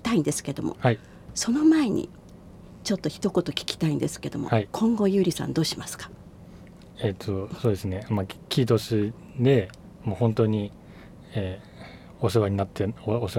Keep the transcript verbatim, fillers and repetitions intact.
たいんですけども、 はい、 その前にちょっと一言聞きたいんですけども、 はい、 今後ゆうりさんどうしますか？ えっ、とそうですね、まあ、キートスでもう本当に、えーお世話になっておお世話